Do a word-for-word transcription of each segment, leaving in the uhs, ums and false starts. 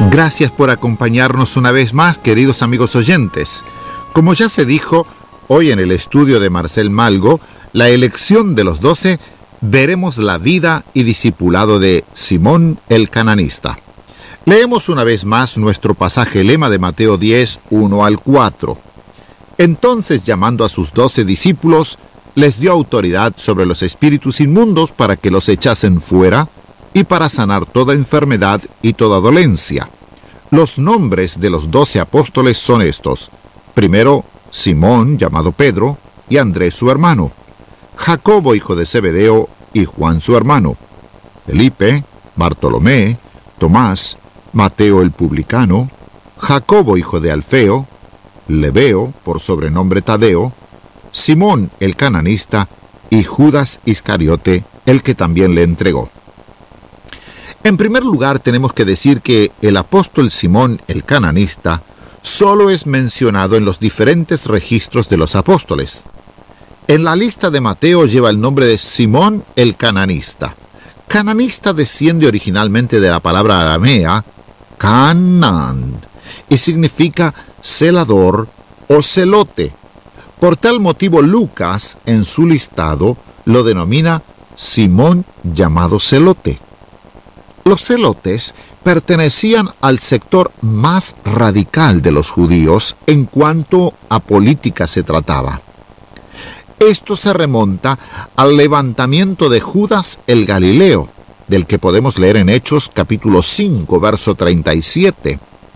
Gracias por acompañarnos una vez más, queridos amigos oyentes. Como ya se dijo, hoy en el estudio de Marcel Malgo, la elección de los doce, veremos la vida y discipulado de Simón el Cananista. Leemos una vez más nuestro pasaje lema de Mateo diez, uno al cuatro. Entonces, llamando a sus doce discípulos, les dio autoridad sobre los espíritus inmundos para que los echasen fuera y para sanar toda enfermedad y toda dolencia. Los nombres de los doce apóstoles son estos: primero, Simón, llamado Pedro, y Andrés su hermano; Jacobo, hijo de Zebedeo, y Juan su hermano; Felipe, Bartolomé, Tomás, Mateo el publicano, Jacobo, hijo de Alfeo, Lebeo, por sobrenombre Tadeo, Simón el cananista, y Judas Iscariote, el que también le entregó. En primer lugar, tenemos que decir que el apóstol Simón el cananista solo es mencionado en los diferentes registros de los apóstoles. En la lista de Mateo lleva el nombre de Simón el cananista. Cananista desciende originalmente de la palabra aramea Canaan y significa celador o celote. Por tal motivo, Lucas, en su listado, lo denomina Simón llamado celote. Los celotes pertenecían al sector más radical de los judíos en cuanto a política se trataba. Esto se remonta al levantamiento de Judas el Galileo, del que podemos leer en Hechos capítulo cinco, verso treinta y siete.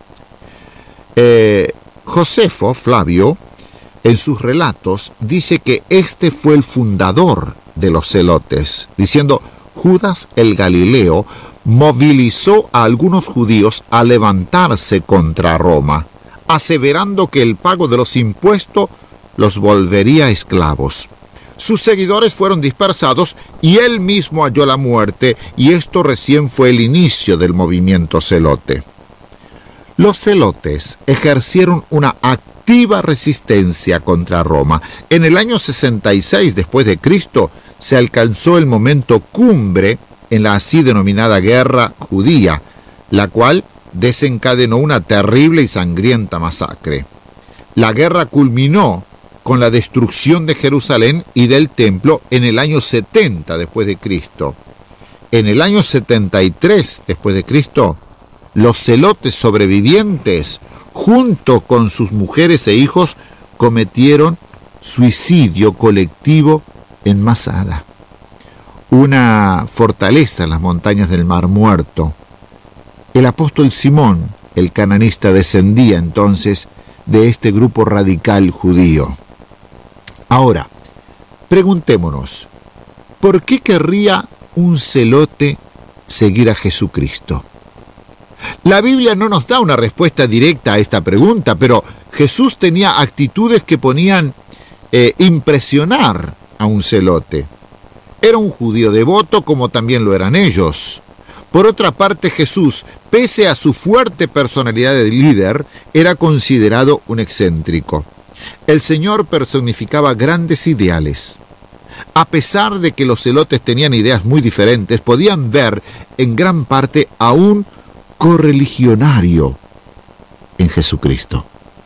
Eh, Josefo, Flavio, en sus relatos, dice que este fue el fundador de los celotes, diciendo: Judas el Galileo movilizó a algunos judíos a levantarse contra Roma, aseverando que el pago de los impuestos los volvería esclavos. Sus seguidores fueron dispersados y él mismo halló la muerte, y esto recién fue el inicio del movimiento celote. Los celotes ejercieron una activa resistencia contra Roma. En el año sesenta y seis después de Cristo se alcanzó el momento cumbre en la así denominada Guerra Judía, la cual desencadenó una terrible y sangrienta masacre. La guerra culminó con la destrucción de Jerusalén y del templo en el año setenta después de Cristo. En el año setenta y tres después de Cristo, los celotes sobrevivientes, junto con sus mujeres e hijos, cometieron suicidio colectivo en Masada, una fortaleza en las montañas del Mar Muerto. El apóstol Simón, el cananista, descendía entonces de este grupo radical judío. Ahora, preguntémonos, ¿por qué querría un celote seguir a Jesucristo? La Biblia no nos da una respuesta directa a esta pregunta, pero Jesús tenía actitudes que ponían eh, impresionar a un celote. Era un judío devoto, como también lo eran ellos. Por otra parte, Jesús, pese a su fuerte personalidad de líder, era considerado un excéntrico. El Señor personificaba grandes ideales. A pesar de que los celotes tenían ideas muy diferentes, podían ver en gran parte a un correligionario en Jesucristo.